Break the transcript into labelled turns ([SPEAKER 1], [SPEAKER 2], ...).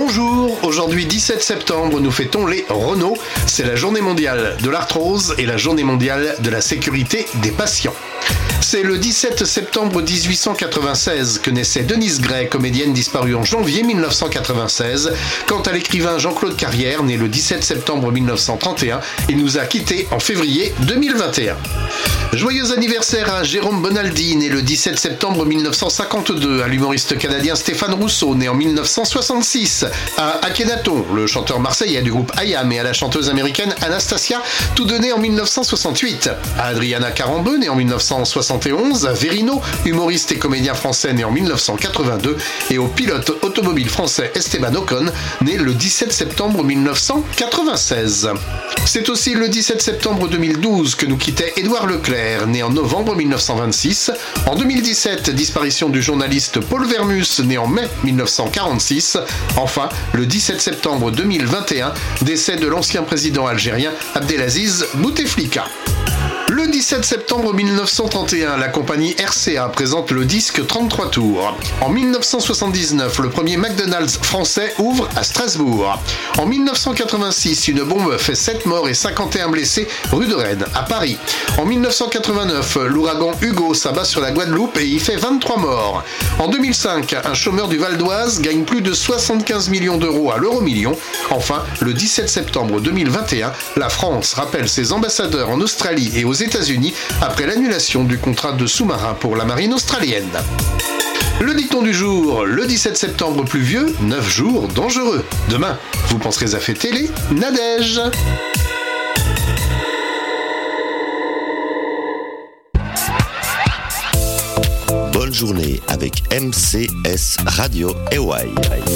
[SPEAKER 1] Bonjour, aujourd'hui 17 septembre, nous fêtons les Renault. C'est la journée mondiale de l'arthrose et la journée mondiale de la sécurité des patients. C'est le 17 septembre 1896 que naissait Denise Gray, comédienne disparue en janvier 1996. Quant à l'écrivain Jean-Claude Carrière, né le 17 septembre 1931, il nous a quittés en février 2021. Joyeux anniversaire à Jérôme Bonaldi, né le 17 septembre 1952, à l'humoriste canadien Stéphane Rousseau, né en 1966, à Akhenaton, le chanteur marseillais du groupe IAM, et à la chanteuse américaine Anastasia, tous deux nés en 1968, à Adriana Carambeu, né en 1971, à Verino, humoriste et comédien français né en 1982, et au pilote automobile français Esteban Ocon, né le 17 septembre 1996. C'est aussi le 17 septembre 2012 que nous quittait Édouard Leclerc, né en novembre 1926. En 2017, disparition du journaliste Paul Vermus, né en mai 1946. Enfin, le 17 septembre 2021, décès de l'ancien président algérien Abdelaziz Bouteflika. Le 17 septembre 1931, la compagnie RCA présente le disque 33 tours. En 1979, le premier McDonald's français ouvre à Strasbourg. En 1986, une bombe fait 7 morts et 51 blessés rue de Rennes, à Paris. En 1989, l'ouragan Hugo s'abat sur la Guadeloupe et y fait 23 morts. En 2005, un chômeur du Val d'Oise gagne plus de 75 millions d'euros à l'euro-million. Enfin, le 17 septembre 2021, la France rappelle ses ambassadeurs en Australie et aux États-Unis après l'annulation du contrat de sous-marin pour la marine australienne. Le dicton du jour, le 17 septembre pluvieux, 9 jours dangereux. Demain, vous penserez à fêter les Nadèges.
[SPEAKER 2] Bonne journée avec MCS Radio EY.